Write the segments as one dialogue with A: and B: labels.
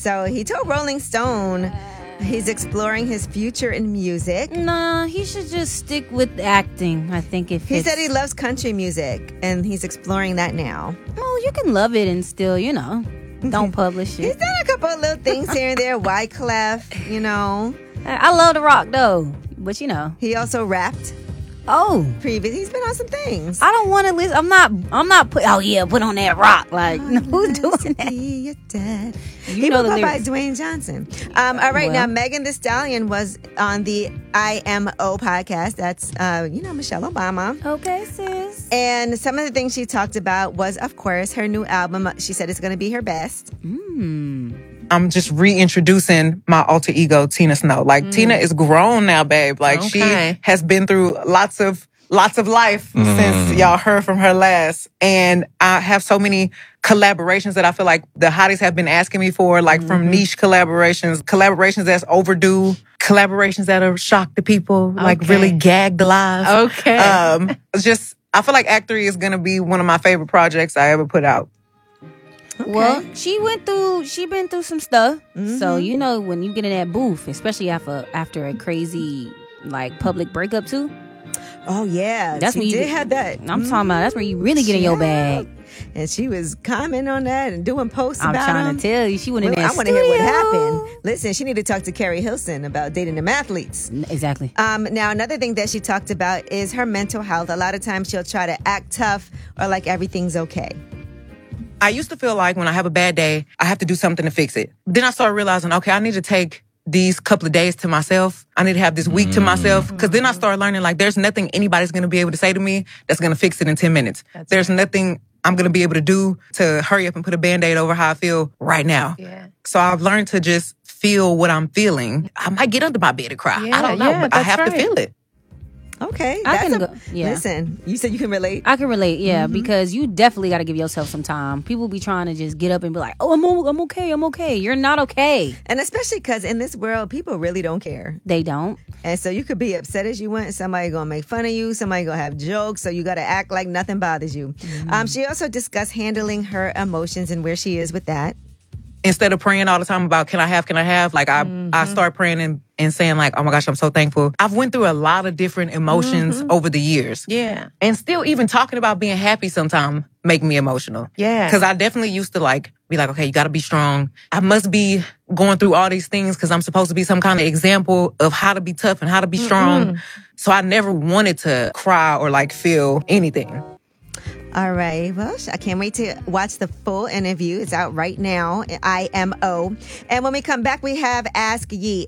A: So he told Rolling Stone he's exploring his future in music.
B: Nah, he should just stick with acting. I think if
A: he said he loves country music and he's exploring that now.
B: Oh, you can love it and still, don't publish it.
A: He's done a couple of little things here and there. Wyclef,
B: I love The Rock though, but
A: he also rapped.
B: Oh,
A: previous. He's been on some things.
B: I don't want to listen. I'm not put on that rock. Like, who's doing that?
A: Your dad.
B: You know the
A: by
B: lyrics.
A: Dwayne Johnson. All right, now Megan Thee Stallion was on the IMO podcast. That's Michelle Obama.
B: Okay, sis.
A: And some of the things she talked about was, of course, her new album. She said it's going to be her best.
C: I'm just reintroducing my alter ego, Tina Snow. Like, Tina is grown now, babe. Like, she has been through lots of life since y'all heard from her last. And I have so many collaborations that I feel like the hotties have been asking me for, like from niche collaborations that's overdue, collaborations that have shocked the people, like really gagged alive.
D: Okay.
C: I feel like Act 3 is going to be one of my favorite projects I ever put out.
B: Okay. Well, she been through some stuff. So, when you get in that booth, especially after a crazy, public breakup too.
A: Oh, yeah.
B: That's when you did
A: have that.
B: I'm talking about that's where you really get in your bag.
A: And she was commenting on that and doing posts about
B: I'm trying to tell you. She went in there.
A: I want to hear what happened. Listen, she needed to talk to Carrie Hilson about dating them athletes.
B: Exactly.
A: Now, another thing that she talked about is her mental health. A lot of times she'll try to act tough or like everything's okay.
C: I used to feel like when I have a bad day, I have to do something to fix it. Then I started realizing, okay, I need to take these couple of days to myself. I need to have this week to myself. Because then I started learning, there's nothing anybody's going to be able to say to me that's going to fix it in 10 minutes. There's nothing I'm going to be able to do to hurry up and put a Band-Aid over how I feel right now.
D: Yeah.
C: So I've learned to just feel what I'm feeling. I might get under my bed and cry. I don't know, but I have to feel it.
A: Okay.
B: Listen,
A: you said you can relate?
B: I can relate, because you definitely got to give yourself some time. People be trying to just get up and be like, oh, I'm okay. You're not okay.
A: And especially because in this world, people really don't care.
B: They don't.
A: And so you could be upset as you want. Somebody going to make fun of you. Somebody going to have jokes. So you got to act like nothing bothers you. She also discussed handling her emotions and where she is with that.
C: Instead of praying all the time about can I have, I start praying and saying like, oh my gosh, I'm so thankful. I've went through a lot of different emotions over the years.
D: Yeah.
C: And still even talking about being happy sometimes make me emotional.
D: Yeah.
C: Because I definitely used to be like, okay, you got to be strong. I must be going through all these things because I'm supposed to be some kind of example of how to be tough and how to be strong. So I never wanted to cry or feel anything.
A: All right. Well, I can't wait to watch the full interview. It's out right now, IMO. And when we come back, we have Ask Ye,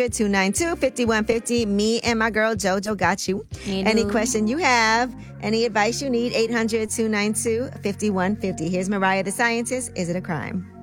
A: 800-292-5150. Me and my girl JoJo got you. Any question you have, any advice you need, 800-292-5150. Here's Mariah the Scientist. Is it a crime?